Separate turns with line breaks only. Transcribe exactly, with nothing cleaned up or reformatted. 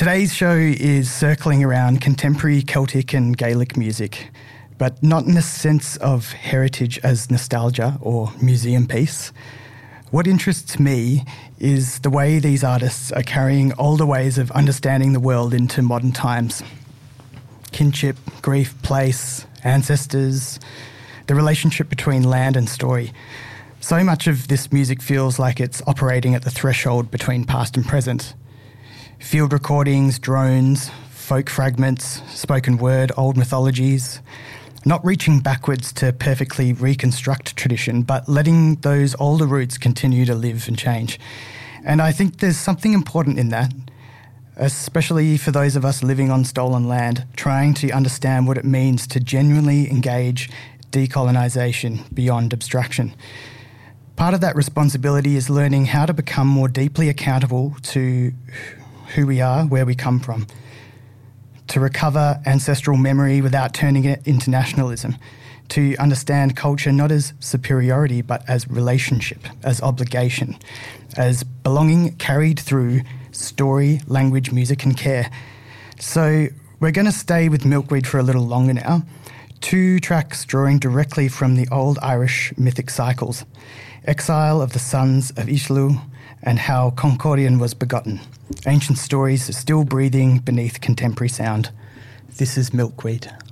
Today's show is circling around contemporary Celtic and Gaelic music, but not in the sense of heritage as nostalgia or museum piece. What interests me is the way these artists are carrying older ways of understanding the world into modern times. Kinship, grief, place, ancestors, the relationship between land and story. So much of this music feels like it's operating at the threshold between past and present. Field recordings, drones, folk fragments, spoken word, old mythologies, not reaching backwards to perfectly reconstruct tradition, but letting those older roots continue to live and change. And I think there's something important in that, especially for those of us living on stolen land, trying to understand what it means to genuinely engage decolonisation beyond abstraction. Part of that responsibility is learning how to become more deeply accountable to who we are, where we come from, to recover ancestral memory without turning it into nationalism, to understand culture not as superiority but as relationship, as obligation, as belonging carried through story, language, music and care. So we're going to stay with Milkweed for a little longer now. Two tracks drawing directly from the old Irish mythic cycles, Exile of the Sons of Ishlu and How Concordian was begotten. Ancient stories are still breathing beneath contemporary sound. This is Milkweed.